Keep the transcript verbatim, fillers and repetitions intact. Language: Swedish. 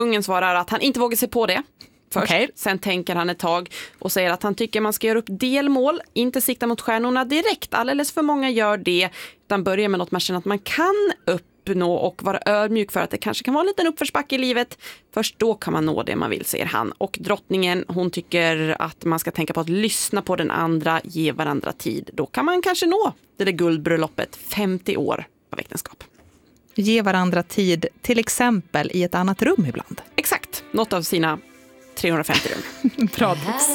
Ungen svarar att han inte vågar sig på det först. Okay. Sen tänker han ett tag och säger att han tycker man ska göra upp delmål, inte sikta mot stjärnorna direkt. Alldeles för många gör det, utan börjar med något man känner att man kan uppnå och vara ödmjuk för att det kanske kan vara en liten uppförsbacke i livet. Först då kan man nå det man vill, säger han. Och drottningen, hon tycker att man ska tänka på att lyssna på den andra, ge varandra tid. Då kan man kanske nå det där guldbröllopet, femtio år av äktenskap. Ge varandra tid, till exempel i ett annat rum ibland. Exakt, något av sina trehundrafemtio rum. Bra tips.